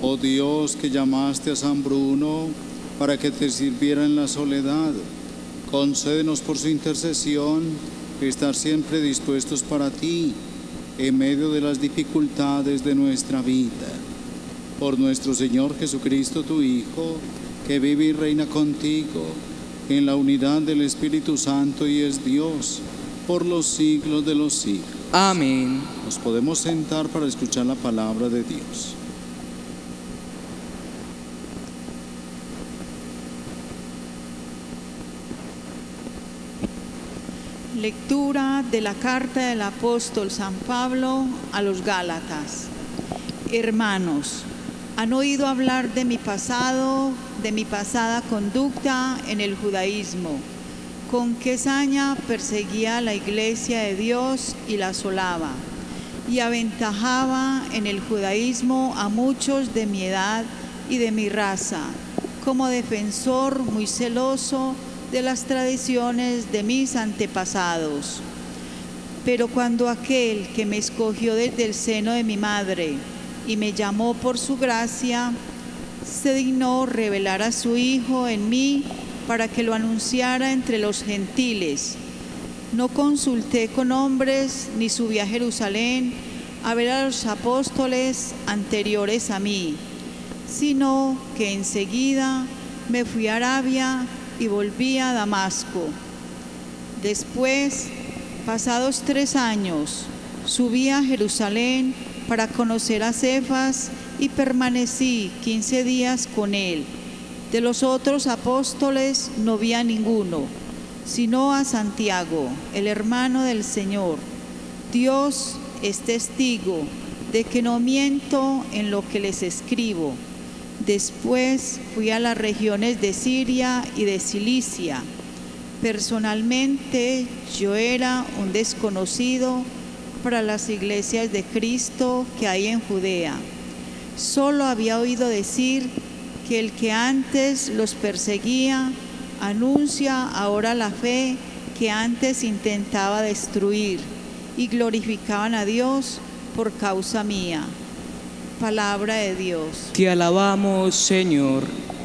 Oh Dios, que llamaste a San Bruno para que te sirviera en la soledad, concédenos por su intercesión estar siempre dispuestos para ti en medio de las dificultades de nuestra vida. Por nuestro Señor Jesucristo, tu Hijo, que vive y reina contigo en la unidad del Espíritu Santo y es Dios por los siglos de los siglos. Amén. Nos podemos sentar para escuchar la palabra de Dios. Lectura de la carta del apóstol San Pablo a los Gálatas. Hermanos, han oído hablar de mi pasado, de mi pasada conducta en el judaísmo, con qué saña perseguía a la iglesia de Dios y la asolaba, y aventajaba en el judaísmo a muchos de mi edad y de mi raza, como defensor muy celoso de las tradiciones de mis antepasados. Pero cuando aquel que me escogió desde el seno de mi madre y me llamó por su gracia, se dignó revelar a su Hijo en mí para que lo anunciara entre los gentiles. No consulté con hombres ni subí a Jerusalén a ver a los apóstoles anteriores a mí, sino que enseguida me fui a Arabia y volví a Damasco. Después, pasados 3 años, subí a Jerusalén para conocer a Cefas y permanecí 15 días con él. De los otros apóstoles no vi a ninguno, sino a Santiago, el hermano del Señor. Dios es testigo de que no miento en lo que les escribo. Después fui a las regiones de Siria y de Cilicia. Personalmente yo era un desconocido para las iglesias de Cristo que hay en Judea. Solo había oído decir que el que antes los perseguía anuncia ahora la fe que antes intentaba destruir, y glorificaban a Dios por causa mía. Palabra de Dios. Te alabamos, Señor.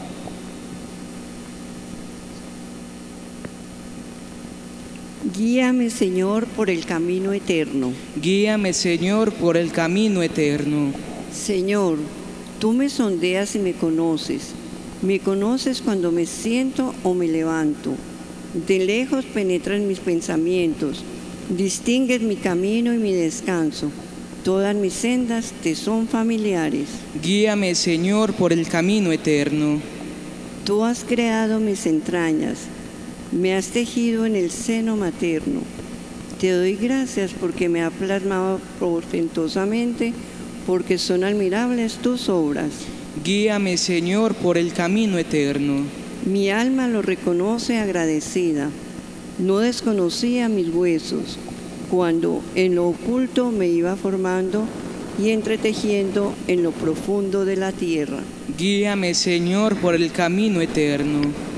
Guíame, Señor, por el camino eterno. Guíame, Señor, por el camino eterno. Señor, tú me sondeas y me conoces. Me conoces cuando me siento o me levanto. De lejos penetran mis pensamientos. Distingues mi camino y mi descanso. Todas mis sendas te son familiares. Guíame, Señor, por el camino eterno. Tú has creado mis entrañas, me has tejido en el seno materno. Te doy gracias porque me has plasmado portentosamente, porque son admirables tus obras. Guíame, Señor, por el camino eterno. Mi alma lo reconoce agradecida. No desconocía mis huesos, cuando en lo oculto me iba formando y entretejiendo en lo profundo de la tierra. Guíame, Señor, por el camino eterno.